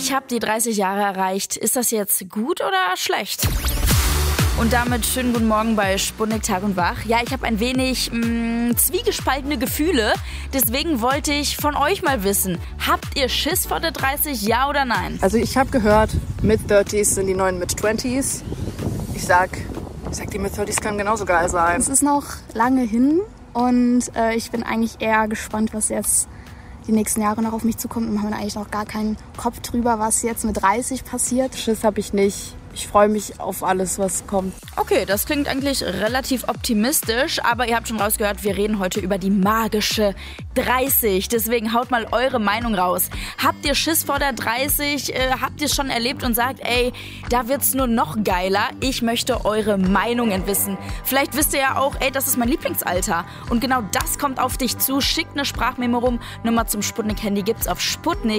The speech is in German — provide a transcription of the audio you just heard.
Ich habe die 30 Jahre erreicht. Ist das jetzt gut oder schlecht? Und damit schönen guten Morgen bei Sputnik Tag und Wach. Ja, ich habe ein wenig zwiegespaltene Gefühle. Deswegen wollte ich von euch mal wissen, habt ihr Schiss vor der 30, ja oder nein? Also ich habe gehört, Mid-30s sind die neuen Mid-20s. Ich sag, die Mid-30s können genauso geil sein. Es ist noch lange hin und ich bin eigentlich eher gespannt, was jetzt die nächsten Jahre noch auf mich zukommt. Und habe eigentlich noch gar keinen Kopf drüber, was jetzt mit 30 passiert. Schiss habe ich nicht. Ich freue mich auf alles, was kommt. Okay, das klingt eigentlich relativ optimistisch, aber ihr habt schon rausgehört, wir reden heute über die magische 30. Deswegen haut mal eure Meinung raus. Habt ihr Schiss vor der 30? Habt ihr es schon erlebt und sagt, ey, da wird's nur noch geiler? Ich möchte eure Meinungen wissen. Vielleicht wisst ihr ja auch, ey, das ist mein Lieblingsalter. Und genau das kommt auf dich zu. Schickt eine Sprachmemo rum. Nummer zum Sputnik-Handy gibt's auf Sputnik.